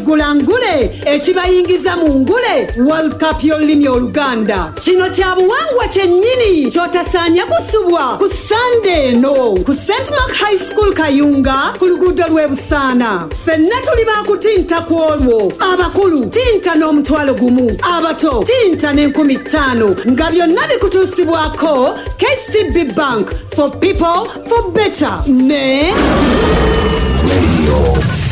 gulangule ekibayingiza mu ngule World Cup y'olulimi Oluganda. Kino kya buwangwa kyennyini kyotasaanya kusubwa ku Sunday eno ku St. Mark High School Kayunga ku luguudo lw'e Busaana. Ffenna tuli baakutinta ku olwo. Abakulu tinta n'omutwalo gumu, abato tinta n'50,000 nga byonna bikutuusibwako KCB Bank, for people for better. Ne?